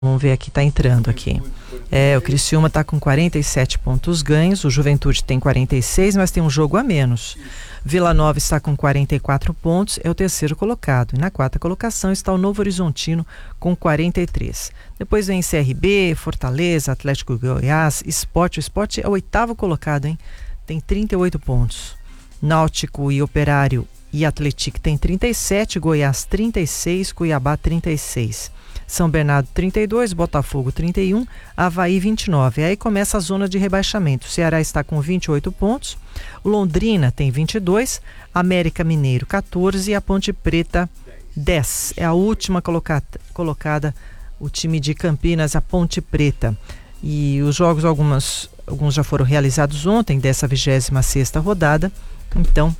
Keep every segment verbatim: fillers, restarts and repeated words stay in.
Vamos ver aqui, tá entrando aqui. É, o Criciúma está com quarenta e sete pontos ganhos, o Juventude tem quarenta e seis, mas tem um jogo a menos. Vila Nova está com quarenta e quatro pontos, é o terceiro colocado. E na quarta colocação está o Novo Horizontino com quarenta e três. Depois vem C R B, Fortaleza, Atlético Goiás, Sport. O Sport é o oitavo colocado, hein? Tem trinta e oito pontos. Náutico e Operário e Atlético tem trinta e sete, Goiás trinta e seis, Cuiabá trinta e seis. São Bernardo trinta e dois, Botafogo trinta e um, Avaí vinte e nove. Aí começa a zona de rebaixamento. O Ceará está com vinte e oito pontos, Londrina tem vinte e dois, América Mineiro quatorze e a Ponte Preta dez. É a última colocada, colocada o time de Campinas, a Ponte Preta. E os jogos, algumas, alguns já foram realizados ontem, dessa vigésima sexta rodada. Então,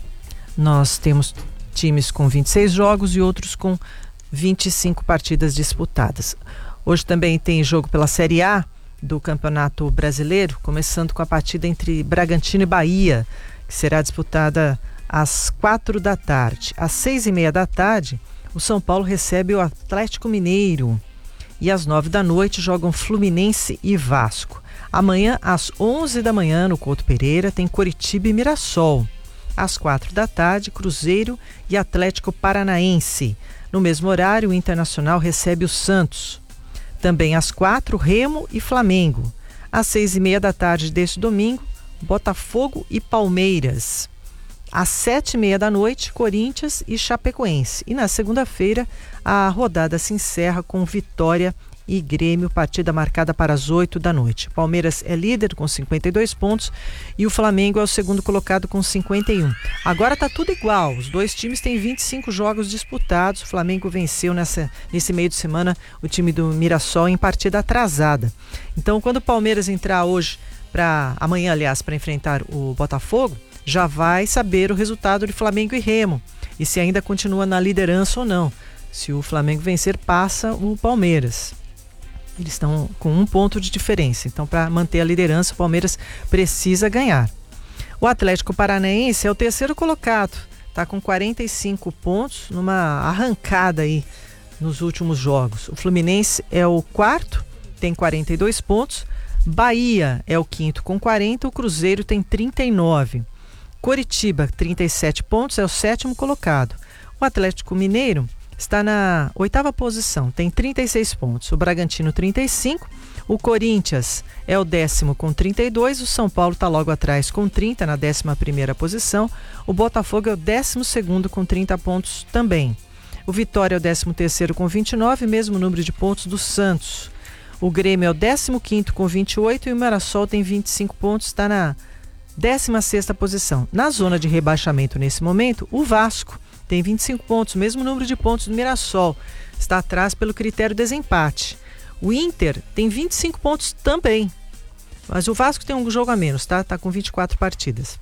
nós temos times com vinte e seis jogos e outros com vinte e cinco partidas disputadas. Hoje também tem jogo pela Série A do Campeonato Brasileiro, começando com a partida entre Bragantino e Bahia, que será disputada às quatro da tarde. Às seis e meia da tarde, o São Paulo recebe o Atlético Mineiro. E às nove da noite jogam Fluminense e Vasco. Amanhã, às onze da manhã, no Couto Pereira, tem Coritiba e Mirassol. Às quatro da tarde, Cruzeiro e Atlético Paranaense. No mesmo horário, o Internacional recebe o Santos. Também às quatro, Remo e Flamengo. Às seis e meia da tarde deste domingo, Botafogo e Palmeiras. Às sete e meia da noite, Corinthians e Chapecoense. E na segunda-feira, a rodada se encerra com Vitória e Grêmio, partida marcada para as oito da noite. Palmeiras é líder com cinquenta e dois pontos e o Flamengo é o segundo colocado com cinquenta e um. Agora tá tudo igual, os dois times têm vinte e cinco jogos disputados. O Flamengo venceu nessa, nesse meio de semana o time do Mirassol em partida atrasada. Então, quando o Palmeiras entrar hoje, para amanhã, aliás, para enfrentar o Botafogo, já vai saber o resultado de Flamengo e Remo e se ainda continua na liderança ou não. Se o Flamengo vencer, passa o Palmeiras. Eles estão com um ponto de diferença. Então, para manter a liderança, o Palmeiras precisa ganhar. O Atlético Paranaense é o terceiro colocado. Está com quarenta e cinco pontos, numa arrancada aí nos últimos jogos. O Fluminense é o quarto, tem quarenta e dois pontos. Bahia é o quinto com quarenta. O Cruzeiro tem trinta e nove. Coritiba, trinta e sete pontos, é o sétimo colocado. O Atlético Mineiro está na oitava posição, tem trinta e seis pontos. O Bragantino, trinta e cinco. O Corinthians é o décimo com trinta e dois. O São Paulo está logo atrás com trinta, na décima primeira posição. O Botafogo é o décimo segundo com trinta pontos também. O Vitória é o décimo terceiro com vinte e nove, mesmo número de pontos do Santos. O Grêmio é o décimo quinto com vinte e oito e o Mirassol tem vinte e cinco pontos, está na décima sexta posição. Na zona de rebaixamento nesse momento, o Vasco tem vinte e cinco pontos, mesmo número de pontos do Mirassol. Está atrás pelo critério desempate. O Inter tem vinte e cinco pontos também. Mas o Vasco tem um jogo a menos, tá? Está com vinte e quatro partidas.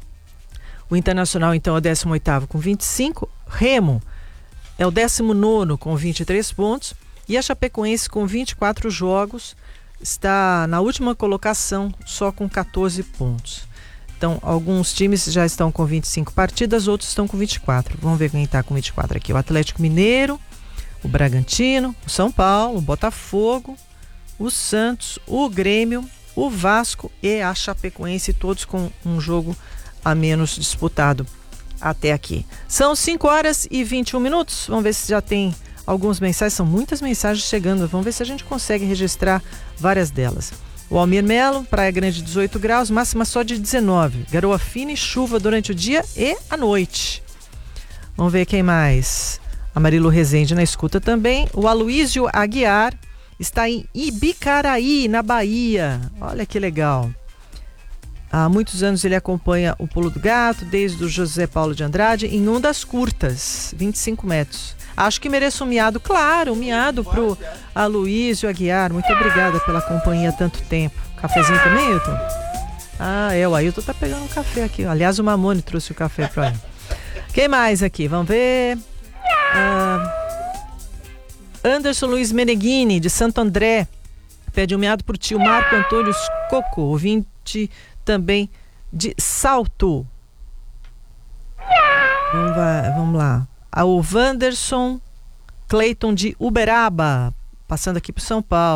O Internacional, então, é o décimo oitavo com vinte e cinco. Remo é o décimo nono com vinte e três pontos. E a Chapecoense, com vinte e quatro jogos, está na última colocação, só com catorze pontos. Então, alguns times já estão com vinte e cinco partidas, outros estão com vinte e quatro. Vamos ver quem está com vinte e quatro aqui. O Atlético Mineiro, o Bragantino, o São Paulo, o Botafogo, o Santos, o Grêmio, o Vasco e a Chapecoense, todos com um jogo a menos disputado até aqui. São cinco horas e vinte e um minutos. Vamos ver se já tem algumas mensagens. São muitas mensagens chegando. Vamos ver se a gente consegue registrar várias delas. O Almir Melo, Praia Grande, dezoito graus, máxima só de dezenove. Garoa fina e chuva durante o dia e a noite. Vamos ver quem mais. A Marilu Rezende na escuta também. O Aloísio Aguiar está em Ibicaraí, na Bahia. Olha que legal. Há muitos anos ele acompanha o Pulo do Gato, desde o José Paulo de Andrade, em ondas curtas, vinte e cinco metros. Acho que mereço um miado, claro, um miado pro Aloísio Aguiar. Muito obrigada pela companhia há tanto tempo. Cafezinho também, Ailton? Ah, é, o Ailton tá pegando um café aqui. Aliás, o Mamone trouxe o café para ele. Quem mais aqui? Vamos ver. Ah, Anderson Luiz Meneghini, de Santo André, pede um miado pro tio Marco Antônio Coco, ouvinte também de Salto. Vamos lá. Vamos lá. O Wanderson Cleiton de Uberaba passando aqui para São Paulo.